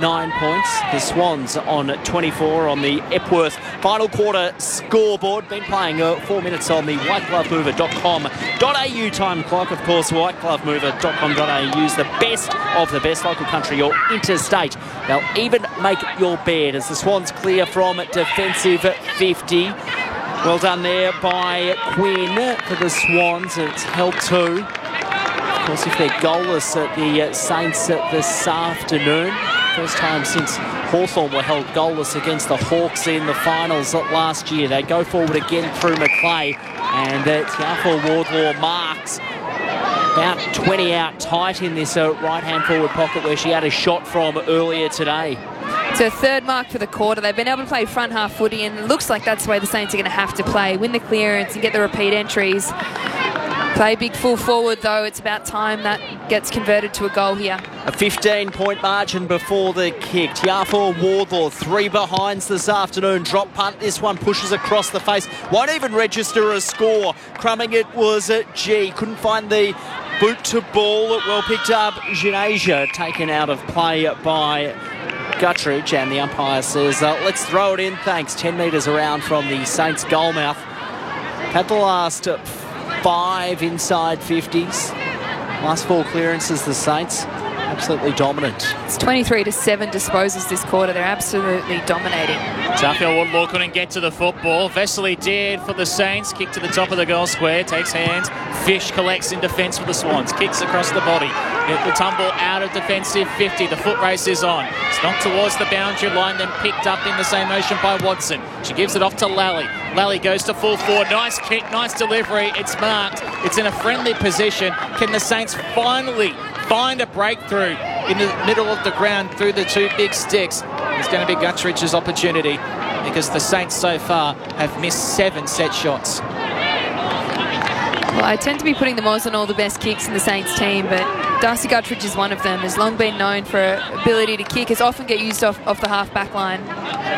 9 points. The Swans on 24 on the Epworth final quarter scoreboard. Been playing 4 minutes on the whiteglovemover.com.au time clock. Of course, whiteglovemover.com.au is the best of the best local country or interstate. They'll even make your bed as the Swans clear from defensive 50. Well done there by Quinn for the Swans. It's held 2. Of course, if they're goalless at the Saints this afternoon, first time since Hawthorn were held goalless against the Hawks in the finals last year. They go forward again through Macleay, and Tiafoe Wardlaw marks about 20 out tight in this right-hand forward pocket where she had a shot from earlier today. It's her third mark for the quarter. They've been able to play front half footy, and it looks like that's the way the Saints are going to have to play. Win the clearance and get the repeat entries. Play big full forward, though. It's about time that gets converted to a goal here. A 15-point margin before the kick. Tiafoe Wardlaw, 3 behinds this afternoon. Drop punt. This one pushes across the face. Won't even register a score. Crumbing it was G. Couldn't find the boot to ball. Well picked up. Janasia taken out of play by Guttridge, and the umpire says, let's throw it in, thanks. 10 metres around from the Saints' goal mouth. Had the last 5 inside 50s. Last 4 clearances, the Saints absolutely dominant. It's 23-7 disposals this quarter. They're absolutely dominating. Tiafoe Wardlaw couldn't get to the football. Vesely did for the Saints. Kick to the top of the goal square. Takes hands. Fish collects in defence for the Swans. Kicks across the body. The tumble out of defensive 50. The foot race is on. It's knocked towards the boundary line, then picked up in the same motion by Watson. She gives it off to Lally. Lally goes to full forward. Nice kick, nice delivery. It's marked. It's in a friendly position. Can the Saints finally find a breakthrough in the middle of the ground through the 2 big sticks? It's going to be Guttridge's opportunity because the Saints so far have missed 7 set shots. Well, I tend to be putting the Moz on all the best kicks in the Saints team, but Darcy Guttridge is one of them. Has long been known for her ability to kick. Has often get used off the half-back line.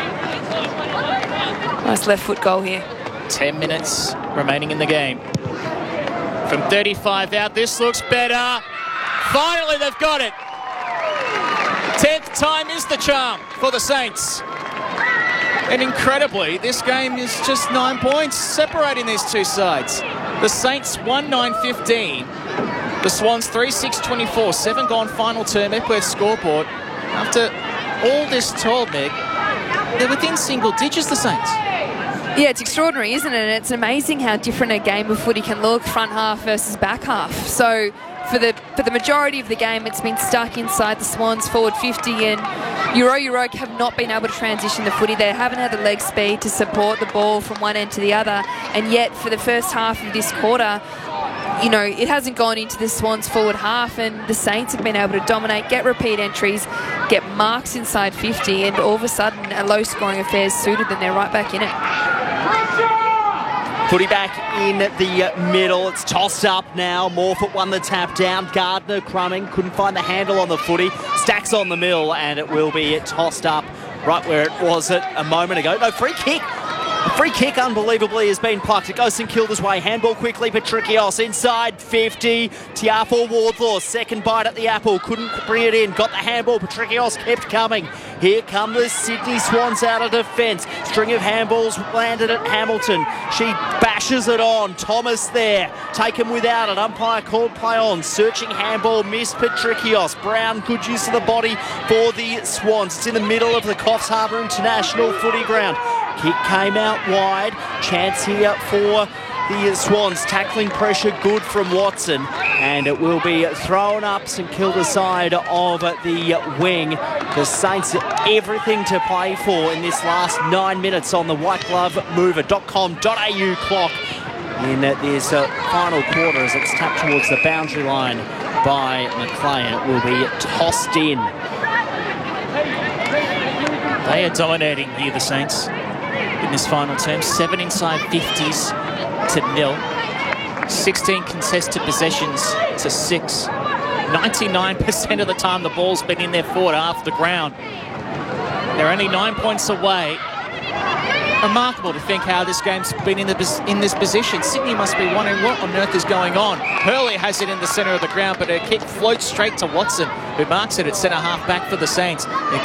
Nice left foot goal here. 10 minutes remaining in the game. From 35 out, this looks better. Finally, they've got it. 10th time is the charm for the Saints. And incredibly, this game is just 9 points separating these two sides. The Saints 1-9-15. The Swans 3-6-24. 7 gone final term Epworth scoreboard. After all this told, Meg, they're within single digits, the Saints. Yeah, it's extraordinary, isn't it? And it's amazing how different a game of footy can look, front half versus back half. So for the majority of the game, it's been stuck inside the Swans forward 50, and Euroke have not been able to transition the footy. They haven't had the leg speed to support the ball from one end to the other, and yet for the first half of this quarter, you know, it hasn't gone into the Swans forward half, and the Saints have been able to dominate, get repeat entries, get marks inside 50, and all of a sudden a low-scoring affair is suited, and they're right back in it. Footy back in the middle. It's tossed up now. Morfoot won the tap down. Gardner crumbing. Couldn't find the handle on the footy. Stacks on the mill, and it will be tossed up right where it was a moment ago. No, free kick. The free kick, unbelievably, has been plucked. It goes St Kilda's way. Handball quickly. Patrikios inside 50. Tiafoe Wardlaw, second bite at the apple. Couldn't bring it in. Got the handball. Patrikios kept coming. Here come the Sydney Swans out of defence. String of handballs landed at Hamilton. She bashes it on. Thomas there. Taken without it. Umpire called play on. Searching handball. Missed Patrikios. Brown, good use of the body for the Swans. It's in the middle of the Coffs Harbour International footy ground. Kick came out wide. Chance here for the Swans. Tackling pressure good from Watson. And it will be thrown up St Kilda side of the wing. The Saints everything to play for in this last 9 minutes on the whiteglovemover.com.au clock in this final quarter as it's tapped towards the boundary line by Macleay, and it will be tossed in. They are dominating here, the Saints, in this final term. 7 inside 50s to 0. 16 contested possessions to 6. 99% of the time the ball's been in their forward half of the ground. They're only 9 points away. Remarkable to think how this game's been in this position. Sydney must be wondering what on earth is going on. Hurley has it in the centre of the ground, but her kick floats straight to Watson, who marks it at centre half back for the Saints.